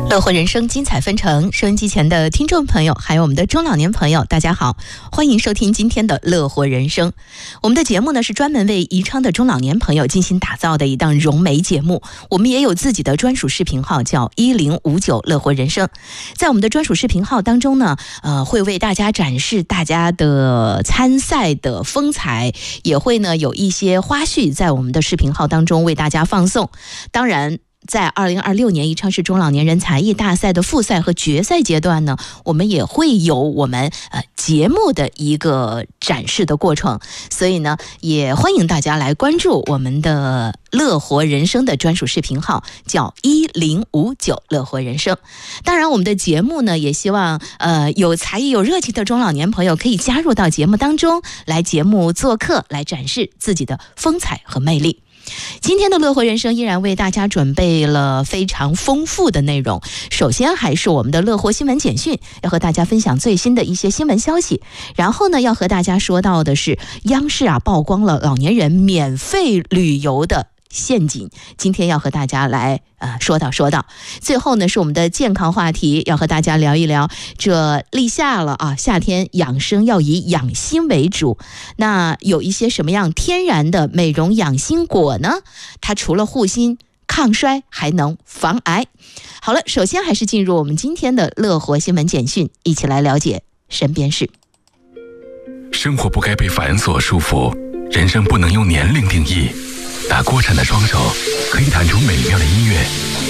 乐活人生精彩纷呈，收音机前的听众朋友还有我们的中老年朋友大家好，欢迎收听今天的乐活人生。我们的节目呢是专门为宜昌的中老年朋友精心打造的一档融媒节目，我们也有自己的专属视频号叫1059乐活人生。在我们的专属视频号当中呢会为大家展示大家的参赛的风采，也会呢有一些花絮在我们的视频号当中为大家放送。当然在2026年宜昌市中老年人才艺大赛的复赛和决赛阶段呢，我们也会有我们节目的一个展示的过程，所以呢也欢迎大家来关注我们的乐活人生的专属视频号，叫1059乐活人生。当然我们的节目呢也希望有才艺有热情的中老年朋友可以加入到节目当中来，节目做客，来展示自己的风采和魅力。今天的乐活人生依然为大家准备了非常丰富的内容，首先还是我们的乐活新闻简讯，要和大家分享最新的一些新闻消息。然后呢，要和大家说到的是央视曝光了老年人免费旅游的陷阱，今天要和大家来说到。最后呢是我们的健康话题，要和大家聊一聊这立夏了啊，夏天养生要以养心为主，那有一些什么样天然的美容养心果呢？它除了护心抗衰还能防癌。好了，首先还是进入我们今天的乐活新闻简讯，一起来了解身边事。 生活不该被繁琐束缚，人生不能用年龄定义。打锅铲的双手可以弹出美妙的音乐，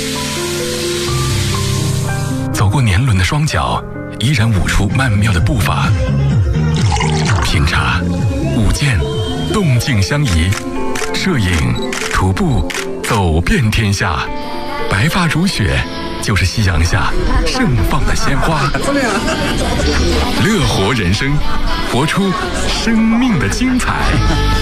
走过年轮的双脚依然舞出曼妙的步伐。品茶、舞剑，动静相宜；摄影、徒步，走遍天下。白发如雪，就是夕阳下盛放的鲜花。乐活人生，活出生命的精彩。